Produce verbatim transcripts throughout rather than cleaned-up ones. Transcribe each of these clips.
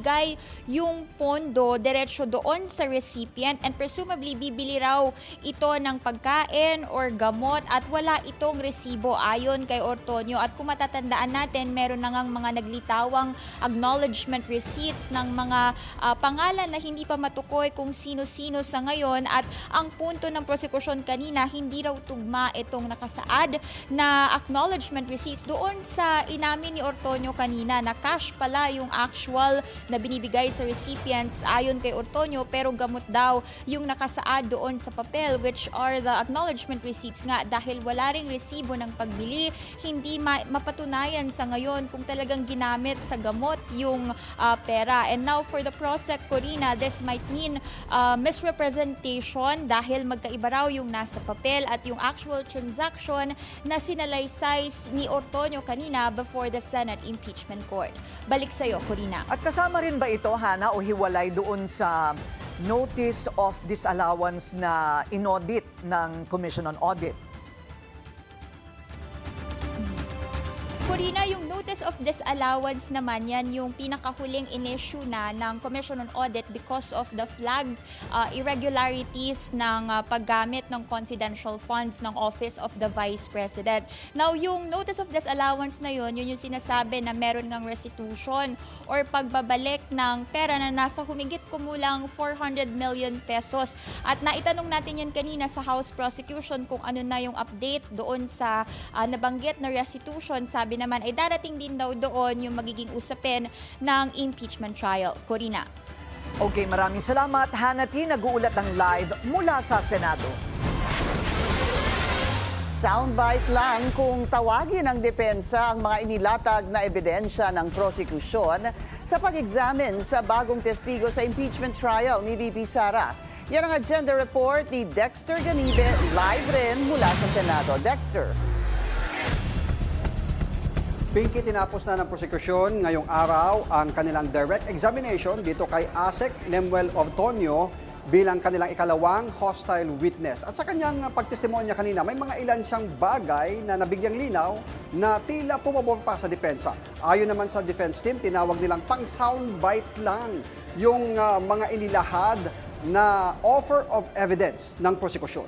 ibibigay yung pondo diretso doon sa recipient and presumably bibili raw ito ng pagkain or gamot at wala itong resibo ayon kay Ortonio. At kung matatandaan natin, meron na ngang mga naglitawang acknowledgement receipts ng mga uh, pangalan na hindi pa matukoy kung sino-sino sa ngayon. At ang punto ng prosekusyon kanina, hindi raw tugma itong nakasaad na acknowledgement receipts doon sa inamin ni Ortonio kanina na cash pala yung actual na binibigay sa recipients ayon kay Ortonio, pero gamot daw yung nakasaad doon sa papel, which are the acknowledgement receipts nga dahil wala ring resibo ng pagbili. Hindi ma- mapatunayan sa ngayon kung talagang ginamit sa gamot yung uh, pera. And now for the prosec, Corina, this might mean uh, misrepresentation dahil magkaiba raw yung nasa papel at yung actual transaction na sinalaysay ni Ortonio kanina before the Senate Impeachment Court. Balik sa'yo, Corina. At kasama rin ba ito, Hana, o hiwalay doon sa notice of disallowance na inaudit ng Commission on Audit? Corina, yung notice of disallowance naman, yan yung pinakahuling in-issue na ng Commission on Audit because of the flagged uh, irregularities ng uh, paggamit ng confidential funds ng Office of the Vice President. Now, yung notice of disallowance na yun, yun yung sinasabi na meron ng restitution or pagbabalik ng pera na nasa humigit kumulang four hundred million pesos. At naitanong natin yan kanina sa House Prosecution kung ano na yung update doon sa uh, nabanggit na restitution. Sabi naman ay darating din daw doon yung magiging usapin ng impeachment trial. Corina. Okay, maraming salamat. Hana T, nag-uulat ng live mula sa Senado. Soundbite lang kung tawagin ng depensa ang mga inilatag na ebidensya ng prosekusyon sa pag-examine sa bagong testigo sa impeachment trial ni V P Sara. Yan ang agenda report ni Dexter Ganibe, live rin mula sa Senado. Dexter. Pinky, tinapos na ng prosekusyon ngayong araw ang kanilang direct examination dito kay ASEC Lemuel Ortonio bilang kanilang ikalawang hostile witness. At sa kanyang pagtestimonya kanina, may mga ilan siyang bagay na nabigyang linaw na tila pumabor pa sa depensa. Ayon naman sa defense team, tinawag nilang pang soundbite lang yung uh, mga inilahad na offer of evidence ng prosekusyon.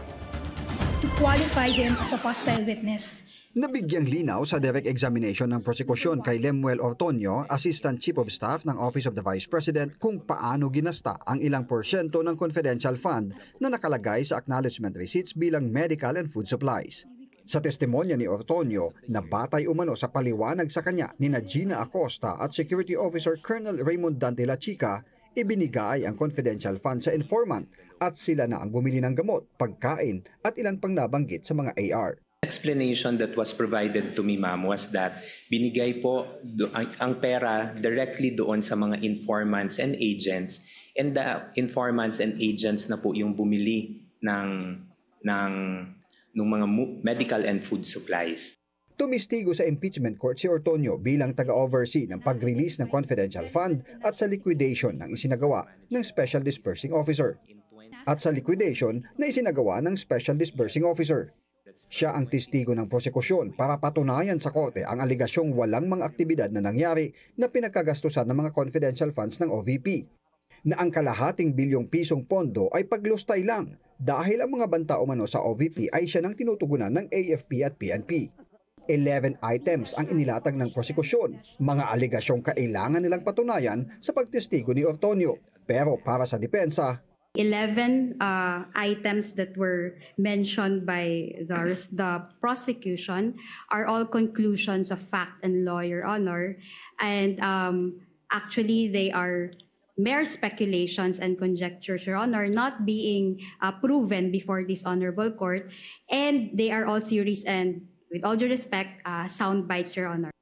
To qualify him as a hostile witness, nabigyang linaw sa direct examination ng prosekusyon kay Lemuel Ortonio, Assistant Chief of Staff ng Office of the Vice President, kung paano ginasta ang ilang porsyento ng confidential fund na nakalagay sa acknowledgement receipts bilang medical and food supplies. Sa testimonya ni Ortonio, na batay umano sa paliwanag sa kanya ni Gina Acosta at Security Officer Colonel Raymond Dante La Chica, ibinigay ang confidential fund sa informant at sila na ang bumili ng gamot, pagkain at ilan pang nabanggit sa mga A R. Explanation that was provided to me, ma'am, was that binigay po do, ang, ang pera directly doon sa mga informants and agents, and the informants and agents na po yung bumili ng ng ng mga medical and food supplies. Tumistigo sa impeachment court si Ortonio bilang taga-oversee ng pag-release ng confidential fund at sa liquidation ng isinagawa ng Special Disbursing Officer. At sa liquidation na isinagawa ng Special Disbursing Officer. Siya ang testigo ng prosekusyon para patunayan sa korte ang aligasyong walang mga aktibidad na nangyari na pinagkagastusan ng mga confidential funds ng O V P. Na ang kalahating bilyong pisong pondo ay paglustay lang dahil ang mga banta umano sa O V P ay siya nang tinutugunan ng A F P at P N P. eleven items ang inilatag ng prosekusyon, mga aligasyong kailangan nilang patunayan sa pagtestigo ni Ortonio. Pero para sa depensa, eleven uh, items that were mentioned by the, the prosecution are all conclusions of fact and law, Your Honor. And um, actually, they are mere speculations and conjectures, Your Honor, not being uh, proven before this honorable court. And they are all theories and, with all due respect, uh, sound bites, Your Honor.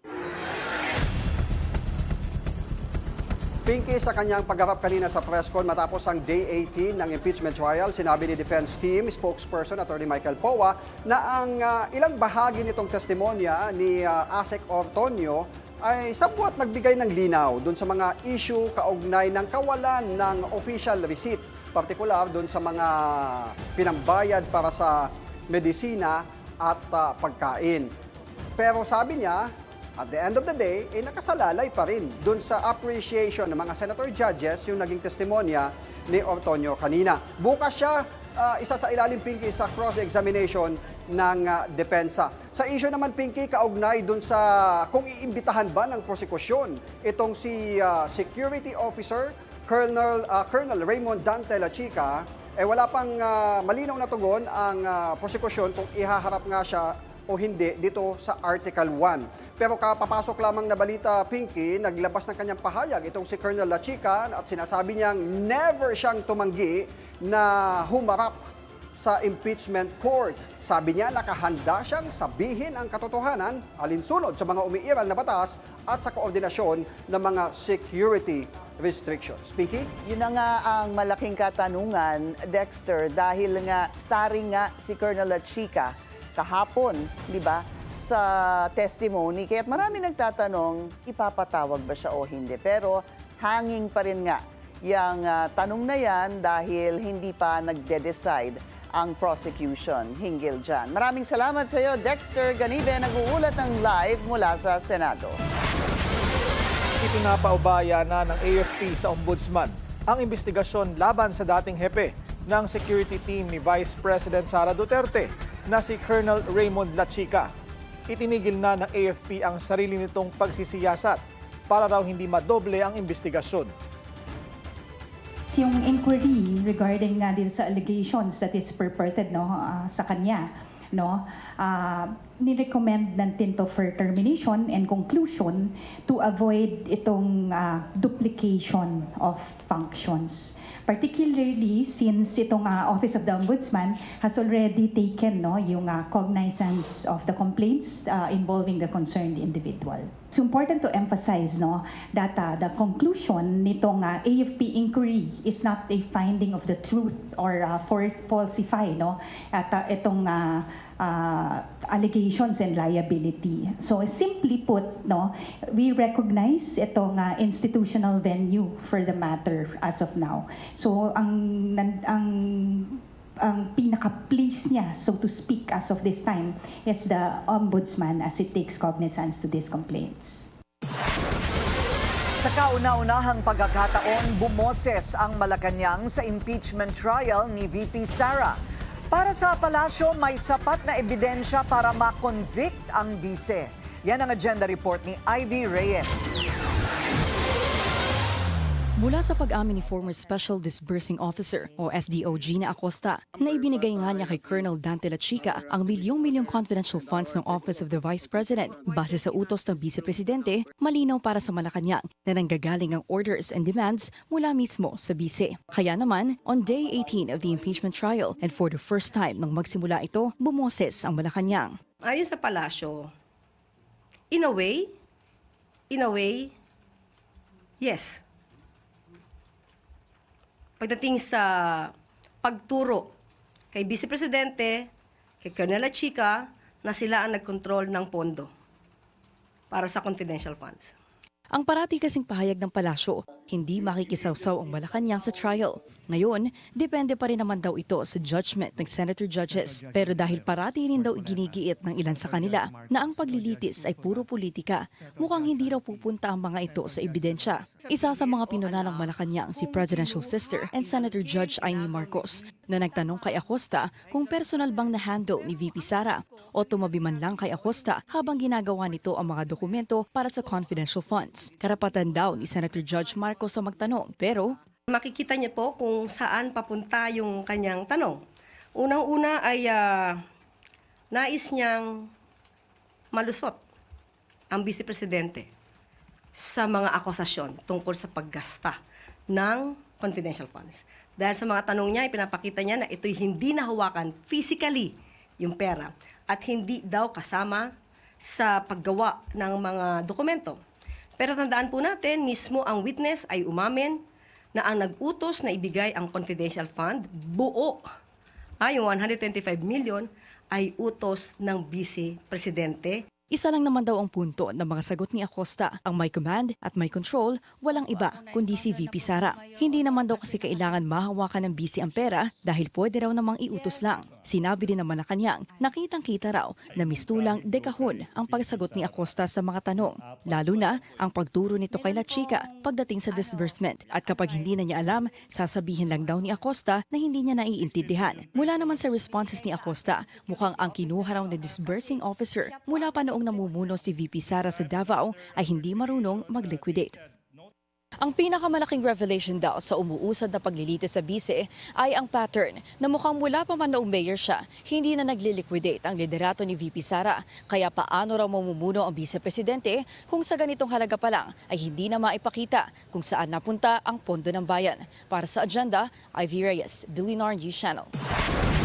Pinky, sa kanyang pagharap kanina sa presscon matapos ang Day eighteen ng impeachment trial, sinabi ni defense team spokesperson Attorney Michael Powa na ang uh, ilang bahagi nitong testimonya ni uh, ASEC Ortonio ay sabwat nagbigay ng linaw doon sa mga issue kaugnay ng kawalan ng official receipt, partikular doon sa mga pinambayad para sa medisina at uh, pagkain. Pero sabi niya, At the end of the day, eh, nakasalalay pa rin dun sa appreciation ng mga senator judges yung naging testimonya ni Ortonio kanina. Bukas siya, uh, isa sa ilalim, Pinky, sa cross-examination ng uh, depensa. Sa issue naman, Pinky, kaugnay dun sa kung iimbitahan ba ng prosekusyon itong si uh, Security Officer Colonel, uh, Colonel Raymond Dante La Chica, eh wala pang uh, malinaw na tugon ang uh, prosekusyon kung ihaharap nga siya o hindi dito sa Article one. Pero kapapasok lamang na balita, Pinky, naglabas ng kanyang pahayag itong si Colonel La Chica at sinasabi niyang never siyang tumanggi na humarap sa impeachment court. Sabi niya nakahanda siyang sabihin ang katotohanan alinsunod sa mga umiiral na batas at sa koordinasyon ng mga security restrictions. Pinky? Yun na nga ang malaking katanungan, Dexter, dahil nga starring nga si Colonel La Chica kahapon, di ba, sa testimony. Kaya't marami nagtatanong, ipapatawag ba siya o hindi? Pero hanging pa rin nga yung uh, tanong na yan dahil hindi pa nagde-decide ang prosecution hinggil dyan. Maraming salamat sa iyo, Dexter Ganibe, nag-uulat ng live mula sa Senado. Ipinapaubaya na ng A F P sa Ombudsman ang investigasyon laban sa dating hepe ng security team ni Vice President Sara Duterte na si Colonel Raymond La Chica. Itinigil na ng A F P ang sarili nitong pagsisiyasat para raw hindi madoble ang investigasyon. Yung inquiry regarding nga din sa allegations that is purported no uh, sa kanya, no, uh, ni-recommend ng Tinto for termination and conclusion to avoid itong uh, duplication of functions. Particularly since itong uh, Office of the Ombudsman has already taken no, yung uh, cognizance of the complaints uh, involving the concerned individual. It's important to emphasize no, that uh, the conclusion nitong uh, A F P inquiry is not a finding of the truth or uh, force falsify no, at uh, itong uh, Uh, allegations and liability. So simply put, no, we recognize itong uh, institutional venue for the matter as of now. So ang ang ang pinaka-place niya, so to speak, as of this time, is the Ombudsman as it takes cognizance to these complaints. Sa kauna-unahang pagkakataon, bumoses ang Malacanang sa impeachment trial ni V P Sara. Para sa palasyo, may sapat na ebidensya para ma-convict ang bise. Yan ang agenda report ni Ivy Reyes. Mula sa pag-amin ni former Special Disbursing Officer o S D O Gina Acosta na ibinigay nga niya kay Colonel Dante La Chica ang milyong-milyong confidential funds ng Office of the Vice President base sa utos ng Vice Presidente, malinaw para sa Malacanang na nanggagaling ang orders and demands mula mismo sa Vice. Kaya naman, on day eighteen of the impeachment trial and for the first time nang magsimula ito, bumoses ang Malacanang. Ayon sa palasyo, in a way, in a way, yes. Pagdating sa pagturo kay Vice Presidente, kay Colonel La Chica, na sila ang nagkontrol ng pondo para sa confidential funds. Ang parati kasing pahayag ng palasyo, hindi makikisawsaw ang Malacanang sa trial. Ngayon, depende pa rin naman daw ito sa judgment ng senator judges. Pero dahil parati rin daw iginigiit ng ilan sa kanila na ang paglilitis ay puro politika, mukhang hindi raw pupunta ang mga ito sa ebidensya. Isa sa mga pinuna ng Malacanang si Presidential Sister and Senator Judge Amy Marcos na nagtanong kay Acosta kung personal bang na-handle ni V P Sara o tumabi man lang kay Acosta habang ginagawa nito ang mga dokumento para sa confidential funds. Karapatan daw ni Senator Judge Marcos sa magtanong, pero makikita niya po kung saan papunta yung kanyang tanong. Unang-una ay uh, nais niyang malusot ang Vice Presidente sa mga akusasyon tungkol sa paggasta ng confidential funds. Dahil sa mga tanong niya, ipinapakita niya na ito'y hindi nahawakan physically yung pera at hindi daw kasama sa paggawa ng mga dokumento. Pero tandaan po natin, mismo ang witness ay umamin na ang nag-utos na ibigay ang confidential fund, buo, ay yung one hundred twenty-five million, ay utos ng Vice Presidente. Isa lang naman daw ang punto ng mga sagot ni Acosta. Ang may command at may control, walang iba kundi si V P Sara. Hindi naman daw kasi kailangan mahawakan ng busy ang pera dahil pwede raw namang iutos lang. Sinabi din ng Malacanang, nakitang-kita raw na mistulang dekahon ang pagsagot ni Acosta sa mga tanong, lalo na ang pagturo nito kay Lachica pagdating sa disbursement. At kapag hindi na niya alam, sasabihin lang daw ni Acosta na hindi niya naiintindihan. Mula naman sa responses ni Acosta, mukhang ang kinuha raw na disbursing officer mula pa noong namumuno si V P Sara sa Davao ay hindi marunong mag-liquidate. Ang pinakamalaking revelation daw sa umuusad na paglilitis sa bise ay ang pattern na mukhang mula pa man noong mayor siya, hindi na nagli-liquidate ang liderato ni V P Sara. Kaya paano raw mamumuno ang vice-presidente kung sa ganitong halaga pa lang ay hindi na maipakita kung saan napunta ang pondo ng bayan. Para sa agenda, Ivy Reyes, Billionaire News Channel.